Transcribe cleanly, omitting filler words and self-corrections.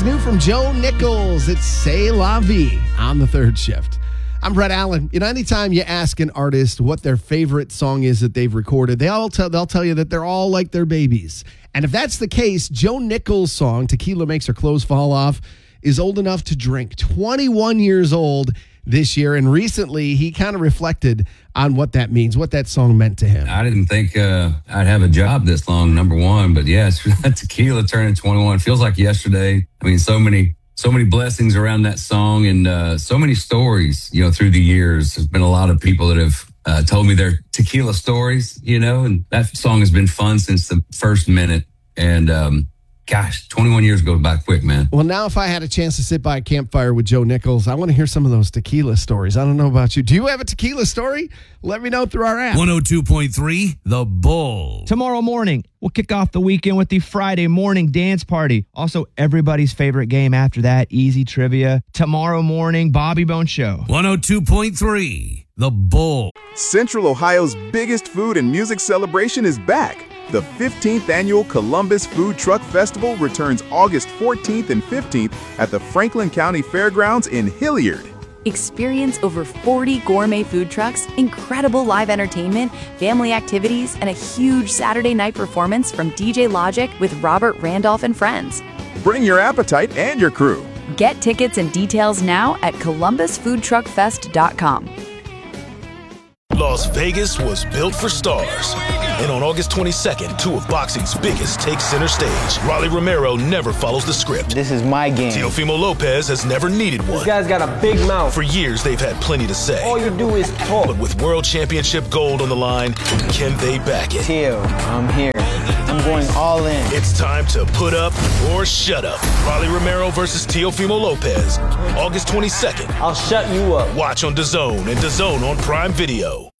It's new from Joe Nichols. It's C'est La Vie on the third shift. I'm Brett Allen. Anytime you ask an artist what their favorite song is that they've recorded, they'll tell you that they're all like their babies. And if that's the case, Joe Nichols' song, Tequila Makes Her Clothes Fall Off, is old enough to drink. 21 years old this year, and recently he kind of reflected on what that means, what that song meant to him. I didn't think I'd have a job this long, number one, but yeah, it's tequila turning 21. It feels like yesterday. I mean, so many blessings around that song, and so many stories, through the years. There's been a lot of people that have told me their tequila stories, and that song has been fun since the first minute. And gosh, 21 years go by quick, man. Well, now if I had a chance to sit by a campfire with Joe Nichols, I want to hear some of those tequila stories. I don't know about you. Do you have a tequila story? Let me know through our app. 102.3 The Bull. Tomorrow morning, we'll kick off the weekend with the Friday morning dance party. Also, everybody's favorite game after that, easy trivia. Tomorrow morning, Bobby Bone Show. 102.3 The Bull. Central Ohio's biggest food and music celebration is back. The 15th annual Columbus Food Truck Festival returns August 14th and 15th at the Franklin County Fairgrounds in Hilliard. Experience over 40 gourmet food trucks, incredible live entertainment, family activities, and a huge Saturday night performance from DJ Logic with Robert Randolph and friends. Bring your appetite and your crew. Get tickets and details now at columbusfoodtruckfest.com. Las Vegas was built for stars. And on August 22nd, two of boxing's biggest take center stage. Rolly Romero never follows the script. This is my game. Teofimo Lopez has never needed one. This guy's got a big mouth. For years, they've had plenty to say. All you do is talk. But with World Championship gold on the line, can they back it? Teo, I'm here. I'm going all in. It's time to put up or shut up. Rolly Romero versus Teofimo Lopez. August 22nd. I'll shut you up. Watch on DAZN and DAZN on Prime Video.